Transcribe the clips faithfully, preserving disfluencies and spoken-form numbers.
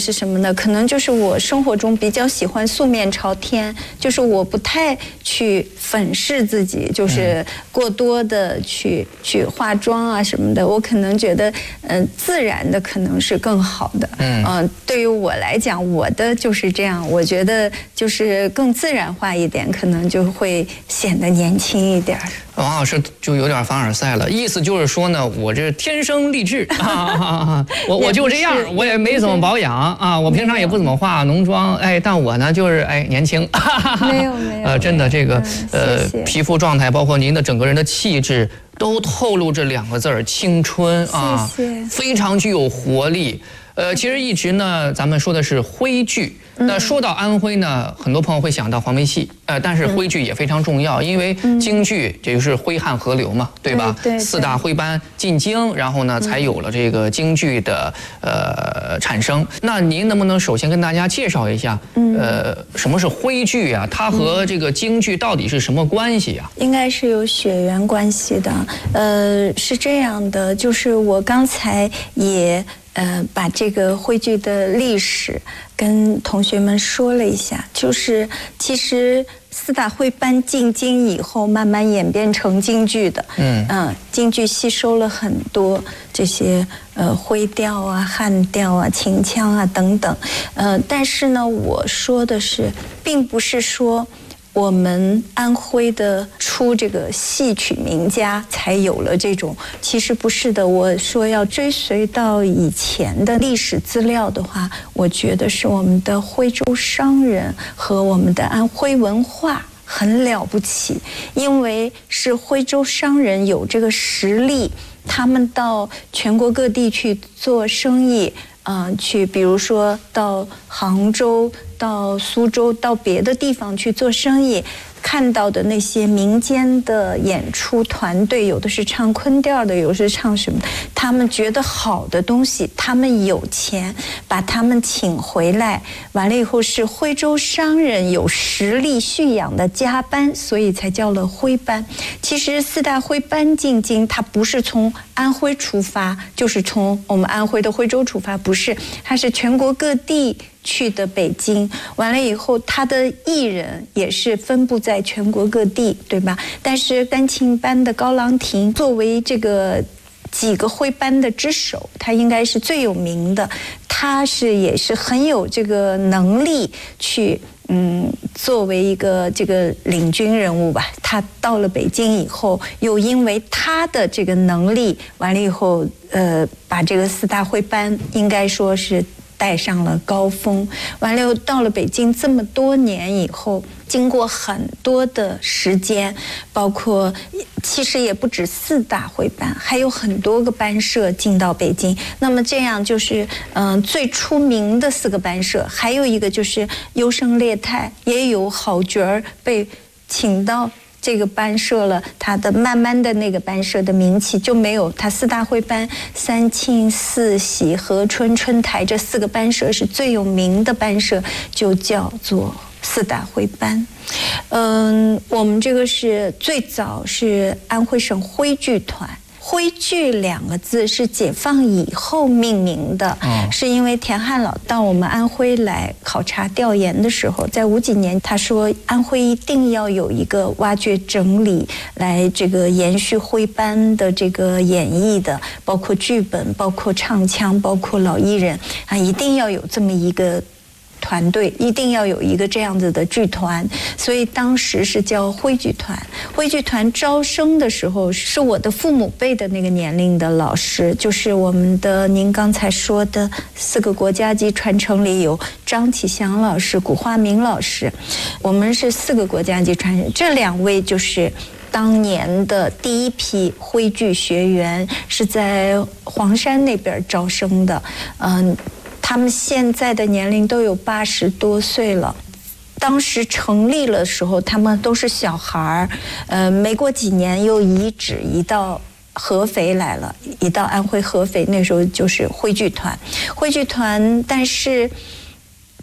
是什么呢？可能就是我生活中比较喜欢素面朝天，就是我不太去粉饰自己，就是过多的去去化妆啊什么的。我可能觉得，嗯、呃，自然的可能是更好的。嗯、呃，对于我来讲，我的就是这样。我觉得就是更自然化一点，可能就会显得年轻一点。 王老师就有点凡尔赛了，意思就是说呢，我这天生丽质啊啊啊！我我就这样，我也没怎么保养啊，我平常也不怎么化浓妆，哎，但我呢就是哎年轻。 没有没有。 呃，真的这个呃皮肤状态，包括您的整个人的气质，都透露着两个字儿：青春啊，非常具有活力。呃，其实一直呢，咱们说的是徽剧。那说到安徽呢，很多朋友会想到黄梅戏，呃，但是徽剧也非常重要，因为京剧这就是徽汉合流嘛，对吧？ 对。 四大徽班进京，然后呢，才有了这个京剧的呃产生。那您能不能首先跟大家介绍一下，呃，什么是徽剧啊？它和这个京剧到底是什么关系啊？ 应该是有血缘关系的。呃，是这样的，就是我刚才也。呃，把这个徽剧的历史跟同学们说了一下，就是其实四大徽班进京以后，慢慢演变成京剧的。嗯嗯、呃，京剧吸收了很多这些呃徽调啊、汉调啊、秦腔啊等等。呃，但是呢，我说的是，并不是说。我们安徽的出这个戏曲名家才有了这种，其实不是的。我说要追随到以前的历史资料的话，我觉得是我们的徽州商人和我们的安徽文化很了不起，因为是徽州商人有这个实力，他们到全国各地去做生意。嗯、呃，去比如说到杭州、到苏州、到别的地方去做生意，看到的那些民间的演出团队，有的是唱昆调的，有的是唱什么，他们觉得好的东西，他们有钱把他们请回来，完了以后是徽州商人有实力蓄养的家班，所以才叫了徽班。其实四大徽班进京，它不是从安徽出发，就是从我们安徽的徽州出发，不是，它是全国各地去的北京，完了以后他的艺人也是分布在全国各地，对吧？但是单琴班的高郎亭作为这个几个徽班的之首，他应该是最有名的，他是也是很有这个能力去嗯，作为一个这个领军人物吧，他到了北京以后，又因为他的这个能力，完了以后，呃，把这个四大徽班应该说是带上了高峰。完了又到了北京这么多年以后，经过很多的时间，包括其实也不止四大徽班，还有很多个班社进到北京。那么这样就是嗯、呃、最出名的四个班社，还有一个就是优胜劣汰，也有好角儿被请到这个班社了，他的慢慢的那个班社的名气就没有他四大徽班三庆、四喜、和春、春台这四个班社是最有名的班社，就叫做四大徽班。嗯，我们这个是最早是安徽省徽剧团。徽剧两个字是解放以后命名的，嗯、是因为田汉老到我们安徽来考察调研的时候，在五几年他说安徽一定要有一个挖掘整理来这个延续徽班的这个演绎的，包括剧本、包括唱腔、包括老艺人啊，一定要有这么一个团队，一定要有一个这样子的剧团，所以当时是叫徽剧团。徽剧团招生的时候，是我的父母辈的那个年龄的老师，就是我们的您刚才说的四个国家级传承里有张启祥老师、古华明老师，我们是四个国家级传承，这两位就是当年的第一批徽剧学员，是在黄山那边招生的，嗯。他们现在的年龄都有八十多岁了，当时成立了的时候，他们都是小孩儿，呃，没过几年又移址移到合肥来了，移到安徽合肥，那时候就是徽剧团。徽剧团，但是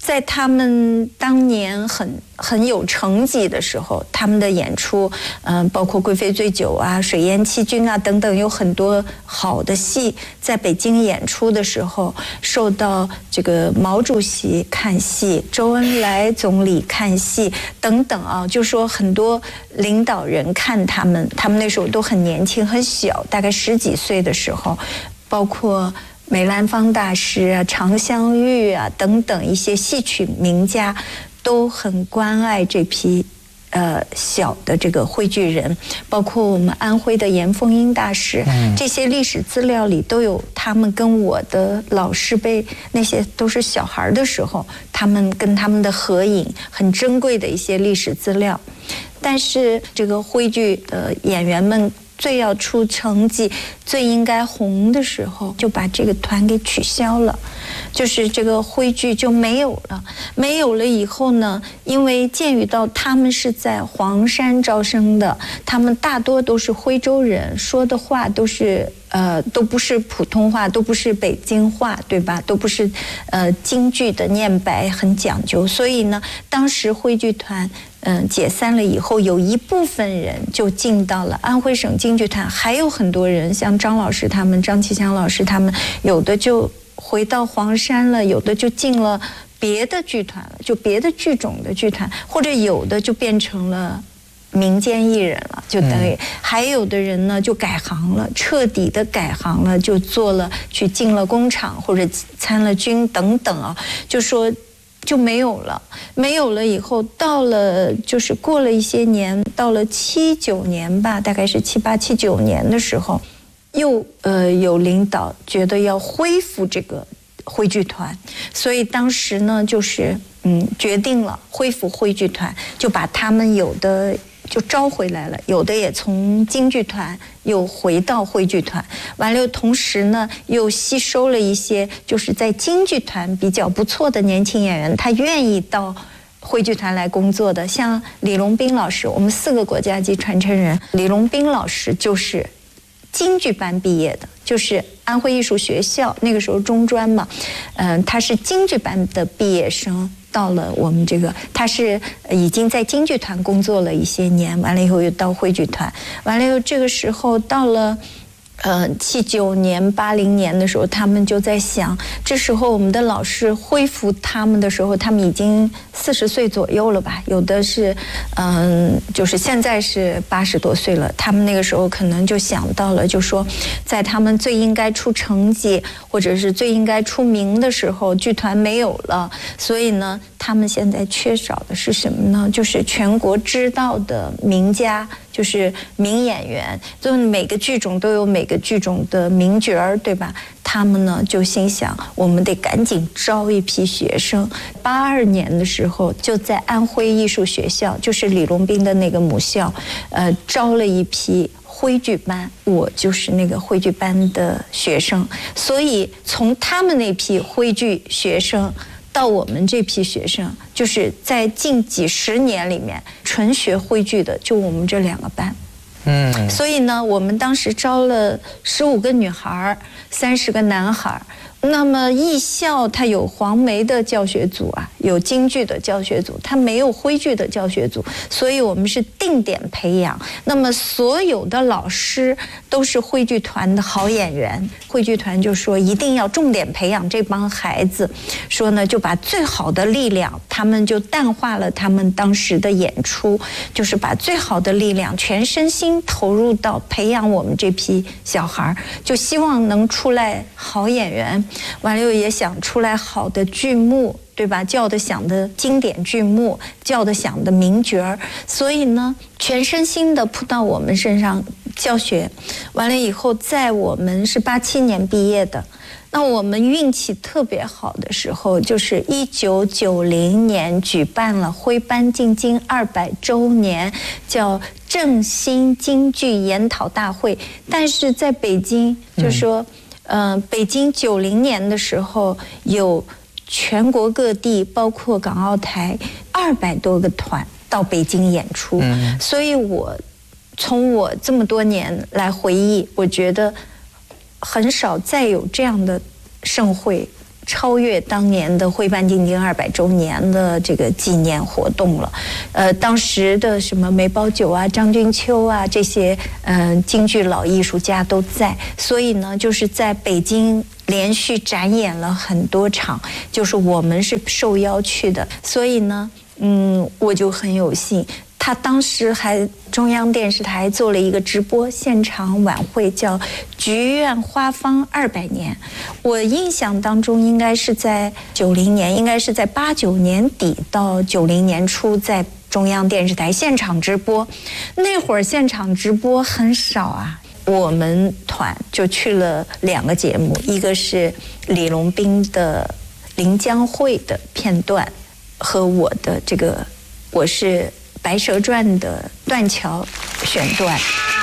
在他们当年很很有成绩的时候，他们的演出，嗯、呃，包括《贵妃醉酒》啊、《水淹七军》啊等等，有很多好的戏在北京演出的时候，受到这个毛主席看戏、周恩来总理看戏等等啊，就说很多领导人看他们，他们那时候都很年轻、很小，大概十几岁的时候，包括梅兰芳大师啊、常香玉啊等等一些戏曲名家，都很关爱这批呃小的这个汇剧人，包括我们安徽的严凤英大师，嗯、这些历史资料里都有他们跟我的老师辈那些都是小孩的时候，他们跟他们的合影，很珍贵的一些历史资料。但是这个汇剧的演员们最要出成绩、最应该红的时候，就把这个团给取消了，就是这个徽剧就没有了。没有了以后呢，因为鉴于到他们是在黄山招生的，他们大多都是徽州人，说的话都是呃都不是普通话，都不是北京话，对吧？都不是呃京剧的念白很讲究，所以呢，当时徽剧团嗯，解散了以后，有一部分人就进到了安徽省京剧团，还有很多人，像张老师他们、张其祥老师他们，有的就回到黄山了，有的就进了别的剧团了，就别的剧种的剧团，或者有的就变成了民间艺人了，就等于、嗯、还有的人呢就改行了，彻底的改行了，就做了去进了工厂或者参了军等等啊，就说。就没有了，没有了以后，到了就是过了一些年，到了七九年吧，大概是七八七九年的时候，又呃有领导觉得要恢复这个徽剧团，所以当时呢就是嗯决定了恢复徽剧团，就把他们有的就招回来了，有的也从京剧团又回到徽剧团，完了同时呢又吸收了一些就是在京剧团比较不错的年轻演员，他愿意到徽剧团来工作的，像李龙斌老师，我们四个国家级传承人，李龙斌老师就是京剧班毕业的，就是安徽艺术学校那个时候中专嘛，嗯、呃，他是京剧班的毕业生。到了我们这个，他是已经在京剧团工作了一些年，完了以后又到徽剧团，完了以后这个时候到了呃七九年八零年的时候，他们就在想，这时候我们的老师恢复他们的时候，他们已经四十岁左右了吧，有的是嗯、呃，就是现在是八十多岁了，他们那个时候可能就想到了，就说在他们最应该出成绩或者是最应该出名的时候，剧团没有了，所以呢他们现在缺少的是什么呢？就是全国知道的名家，就是名演员，就是每个剧种都有每个剧种的名角儿，对吧？他们呢就心想，我们得赶紧招一批学生。八二年的时候，就在安徽艺术学校，就是李龙斌的那个母校，呃，招了一批徽剧班，我就是那个徽剧班的学生。所以从他们那批徽剧学生到我们这批学生，就是在近几十年里面，纯学徽剧的就我们这两个班。嗯，所以呢，我们当时招了十五个女孩，三十个男孩。那么艺校它有黄梅的教学组啊，有京剧的教学组，它没有徽剧的教学组，所以我们是定点培养。那么所有的老师都是徽剧团的好演员，徽剧团就说一定要重点培养这帮孩子，说呢就把最好的力量，他们就淡化了他们当时的演出，就是把最好的力量全身心投入到培养我们这批小孩，就希望能出来好演员。完了又也想出来好的剧目，对吧？叫得响的经典剧目，叫得响的名角儿，所以呢，全身心的扑到我们身上教学。完了以后，在我们是八七年毕业的，那我们运气特别好的时候，就是一九九零年举办了徽班进京二百周年，叫振兴京剧研讨大会。但是在北京，就说。嗯呃，北京九零年的时候，有全国各地，包括港澳台二百多个团到北京演出，嗯、所以我从我这么多年来回忆，我觉得很少再有这样的盛会超越当年的徽班进京二百周年的这个纪念活动了。呃，当时的什么梅葆玖啊、张君秋啊这些嗯、呃、京剧老艺术家都在，所以呢，就是在北京连续展演了很多场，就是我们是受邀去的，所以呢，嗯，我就很有幸。他当时还中央电视台做了一个直播现场晚会，叫《菊院花芳二百年》。我印象当中应该是在九零年，应该是在八九年底到九零年初，在中央电视台现场直播。那会儿现场直播很少啊，我们团就去了两个节目，一个是李龙斌的《临江会》的片段，和我的这个我是《白蛇传》的断桥选段。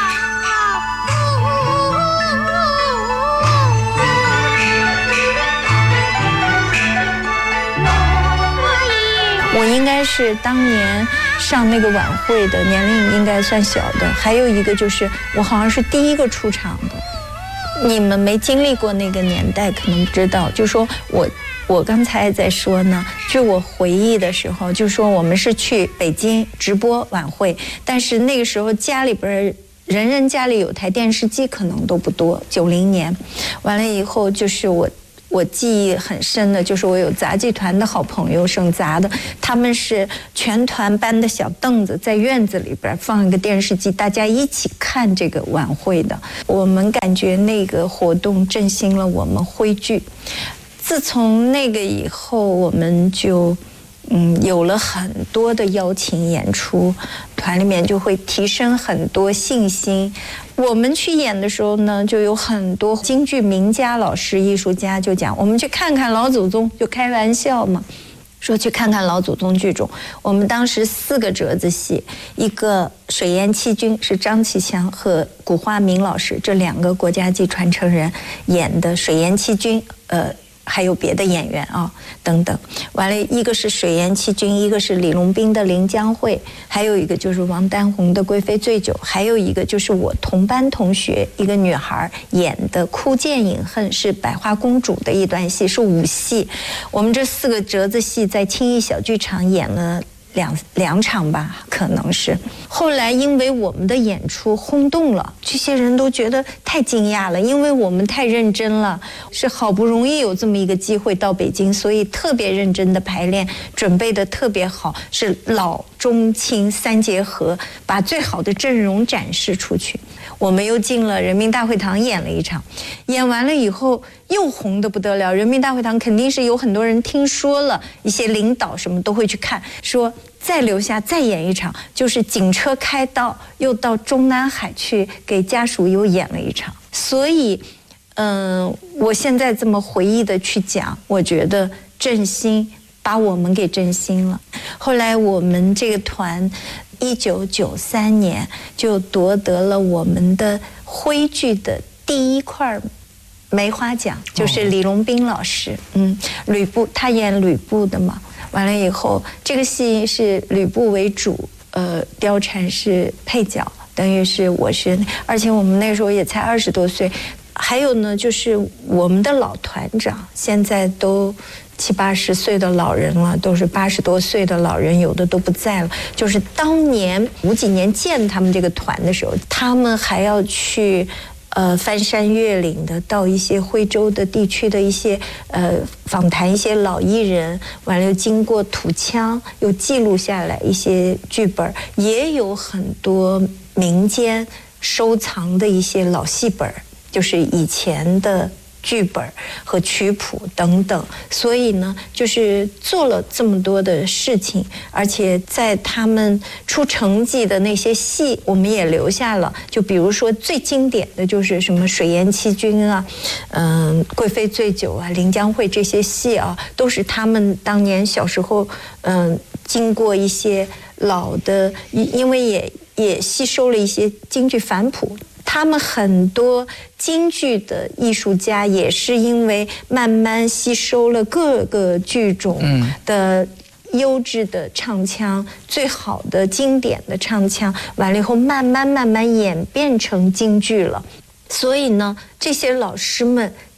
我应该是当年上那个晚会的，年龄应该算小的。还有一个就是我好像是第一个出场的，你们没经历过那个年代可能不知道。就说我我刚才在说呢，据我回忆的时候，就说我们是去北京直播晚会，但是那个时候家里边人人家里有台电视机可能都不多。九零年完了以后，就是我我记忆很深的，就是我有杂技团的好朋友，省杂的，他们是全团搬的小凳子，在院子里边放一个电视机，大家一起看这个晚会的。我们感觉那个活动振兴了我们徽剧。自从那个以后，我们就嗯有了很多的邀请演出，团里面就会提升很多信心。我们去演的时候呢，就有很多京剧名家老师、艺术家就讲，我们去看看老祖宗，就开玩笑嘛，说去看看老祖宗剧种。我们当时四个折子戏，一个水淹七军是张其祥和古花明老师这两个国家级传承人演的水淹七军，呃。还有别的演员啊，等等。完了，一个是水淹七军，一个是李龙斌的《临江会》，还有一个就是王丹红的《贵妃醉酒》，还有一个就是我同班同学一个女孩演的《哭剑饮恨》，是百花公主的一段戏，是武戏。我们这四个折子戏在青艺小剧场演了两两场吧，可能是。后来因为我们的演出轰动了，这些人都觉得太惊讶了，因为我们太认真了，是好不容易有这么一个机会到北京，所以特别认真的排练，准备的特别好，是老中青三结合，把最好的阵容展示出去。我们又进了人民大会堂演了一场，演完了以后又红得不得了。人民大会堂肯定是有很多人听说了，一些领导什么都会去看，说再留下再演一场，就是警车开道，又到中南海去给家属又演了一场。所以嗯、呃，我现在这么回忆的去讲，我觉得振兴把我们给振兴了。后来我们这个团一九九三年就夺得了我们的徽剧的第一块梅花奖，就是李龙斌老师，嗯，吕布，他演吕布的嘛。完了以后，这个戏是吕布为主，呃，貂蝉是配角，等于是我是，而且我们那时候也才二十多岁。还有呢，就是我们的老团长现在都七八十岁的老人了，都是八十多岁的老人，有的都不在了。就是当年五几年建他们这个团的时候，他们还要去呃翻山越岭的，到一些徽州的地区的一些呃访谈一些老艺人，完了又经过土腔又记录下来一些剧本，也有很多民间收藏的一些老戏本，就是以前的剧本和曲谱等等。所以呢，就是做了这么多的事情，而且在他们出成绩的那些戏我们也留下了。就比如说最经典的就是什么水淹七军啊，嗯，贵妃醉酒啊，临江会这些戏啊，都是他们当年小时候嗯经过一些老的，因为也也吸收了一些京剧反谱。他们很多京剧的艺术家也是因为慢慢吸收了各个剧种的优质的唱腔，最好的经典的唱腔，完了以后慢慢慢慢演变成京剧了。所以呢，这些老师们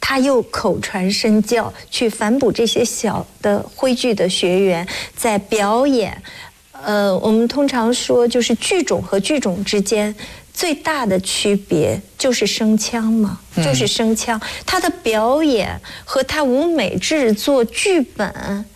他又口传身教，去反哺这些小的徽剧的学员在表演。呃，我们通常说，就是剧种和剧种之间最大的区别就是声腔嘛，就是声腔。他的表演和他舞美制作剧本